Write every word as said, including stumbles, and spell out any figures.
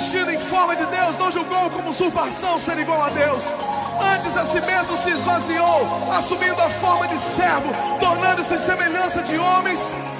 vestido em forma de Deus, não julgou como usurpação ser igual a Deus. Antes a si mesmo se esvaziou, assumindo a forma de servo, tornando-se semelhança de homens,